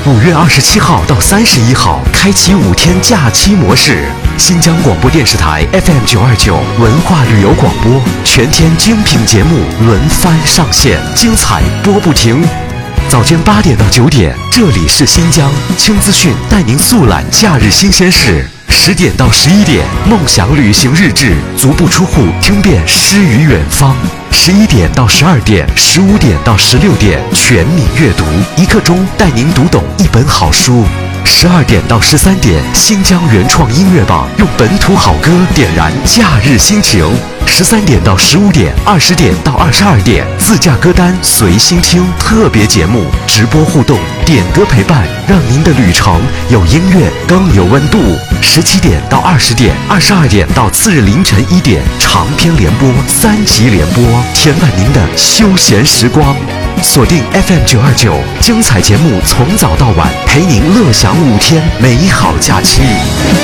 5月27号到31号开启5天假期模式。新疆广播电视台 FM 929文化旅游广播，全天精品节目轮番上线，精彩播不停。早间8点到9点，这里是新疆轻资讯带您速览假日新鲜事。10点到11点，梦想旅行日志，足不出户听遍诗与远方。11点到12点，15点到16点，全民阅读，1刻钟带您读懂一本好书。12点到13点，新疆原创音乐榜，用本土好歌点燃假日心情。13点到15点，20点到22点，自驾歌单随心听，特别节目直播互动，点歌陪伴，让您的旅程有音乐更有温度。17点到20点，22点到次日凌晨1点，长篇联播3集联播，填满您的休闲时光。锁定 FM 929，精彩节目从早到晚，陪您乐享5天美好假期。